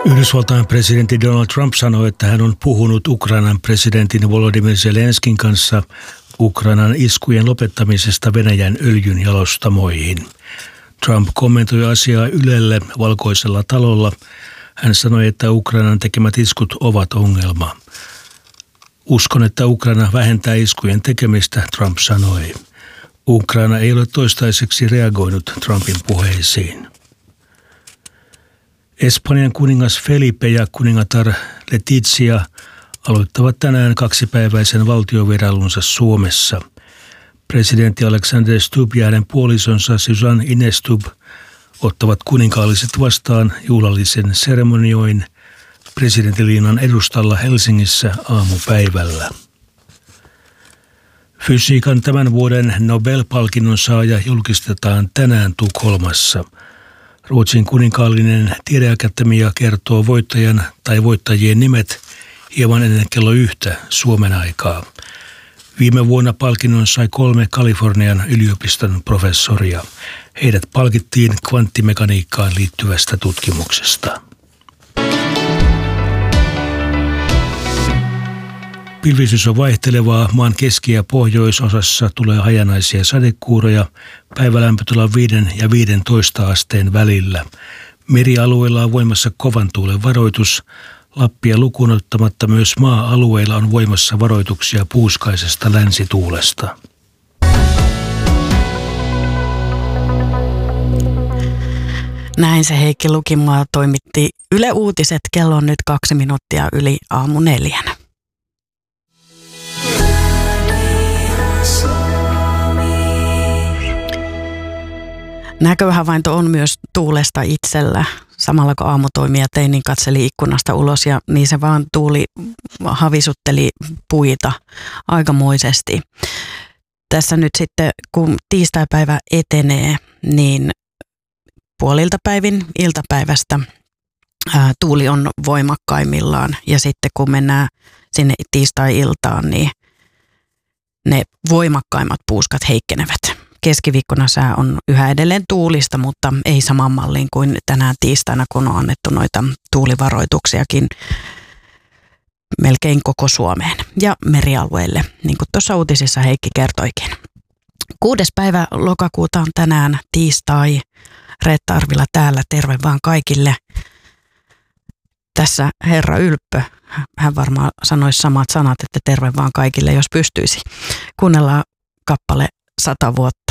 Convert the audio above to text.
Yhdysvaltain presidentti Donald Trump sanoi, että hän on puhunut Ukrainan presidentin Volodymyr Zelenskin kanssa Ukrainan iskujen lopettamisesta Venäjän öljyn jalostamoihin. Trump kommentoi asiaa Ylelle Valkoisella talolla. Hän sanoi, että Ukrainan tekemät iskut ovat ongelma. Uskon, että Ukraina vähentää iskujen tekemistä, Trump sanoi. Ukraina ei ole toistaiseksi reagoinut Trumpin puheisiin. Espanjan kuningas Felipe ja kuningatar Letizia aloittavat tänään kaksipäiväisen valtiovierailunsa Suomessa. Presidentti Alexander Stubb ja hänen puolisonsa Suzanne Ines Stubb ottavat kuninkaalliset vastaan juhlallisen seremonioin presidentiliinan edustalla Helsingissä aamupäivällä. Fysiikan tämän vuoden Nobel-palkinnon saaja julkistetaan tänään Tukholmassa. Ruotsin kuninkaallinen tiedeakatemia kertoo voittajan tai voittajien nimet hieman ennen kello 1 Suomen aikaa. Viime vuonna palkinnon sai 3 Kalifornian yliopiston professoria. Heidät palkittiin kvanttimekaniikkaan liittyvästä tutkimuksesta. Pilvisyys on vaihtelevaa. Maan keski- ja pohjoisosassa tulee hajanaisia sadekuuroja. Päivälämpötila 5 ja 15 asteen välillä. Merialueilla on voimassa kovan tuulen varoitus. Lappia lukuun ottamatta myös maa-alueilla on voimassa varoituksia puuskaisesta länsituulesta. Näin se Heikki Lukimaa toimitti Yle Uutiset. Kello on nyt 2 minuuttia yli 3:00. Näköhavainto on myös tuulesta itsellä. Samalla kun aamutoimija tein, niin katseli ikkunasta ulos ja niin se vaan tuuli havisutteli puita aikamoisesti. Tässä nyt sitten, kun tiistaipäivä etenee, niin puolilta päivin iltapäivästä tuuli on voimakkaimmillaan. Ja sitten kun mennään sinne tiistai-iltaan, niin ne voimakkaimmat puuskat heikkenevät. Keskiviikkona sää on yhä edelleen tuulista, mutta ei saman malliin kuin tänään tiistaina, kun on annettu noita tuulivaroituksiakin melkein koko Suomeen ja merialueille, niin kuin tuossa uutisissa Heikki kertoikin. 6. päivä lokakuuta on tänään tiistai. Reetta Arvila täällä, terve vaan kaikille. Tässä herra Ylppö, hän varmaan sanoisi samat sanat, että terve vaan kaikille, jos pystyisi. Kuunnellaan kappale 100 vuotta